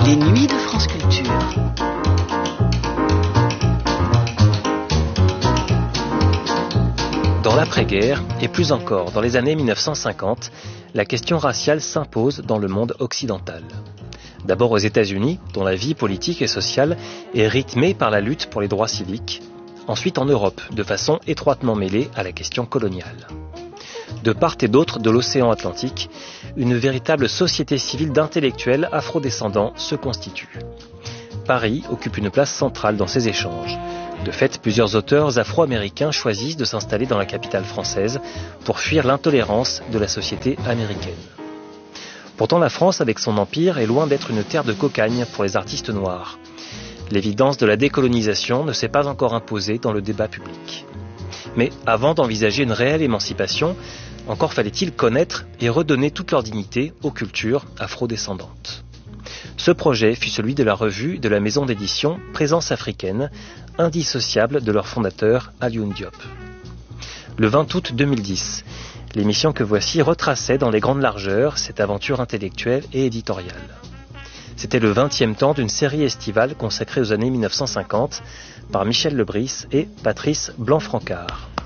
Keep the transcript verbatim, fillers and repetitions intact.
Les nuits de France Culture. Dans l'après-guerre, et plus encore dans les années mille neuf cent cinquante, la question raciale s'impose dans le monde occidental. D'abord aux États-Unis, dont la vie politique et sociale est rythmée par la lutte pour les droits civiques. Ensuite en Europe, de façon étroitement mêlée à la question coloniale. De part et d'autre de l'océan Atlantique, une véritable société civile d'intellectuels afrodescendants se constitue. Paris occupe une place centrale dans ces échanges. De fait, plusieurs auteurs afro-américains choisissent de s'installer dans la capitale française pour fuir l'intolérance de la société américaine. Pourtant, la France, avec son empire, est loin d'être une terre de cocagne pour les artistes noirs. L'évidence de la décolonisation ne s'est pas encore imposée dans le débat public. Mais avant d'envisager une réelle émancipation, encore fallait-il connaître et redonner toute leur dignité aux cultures afrodescendantes. Ce projet fut celui de la revue de la maison d'édition Présence africaine, indissociable de leur fondateur Alioune Diop. Le vingt août deux mille dix, l'émission que voici retraçait dans les grandes largeurs cette aventure intellectuelle et éditoriale. C'était le vingtième temps d'une série estivale consacrée aux années mille neuf cent cinquante par Michel Lebris et Patrice Blanc-Francard.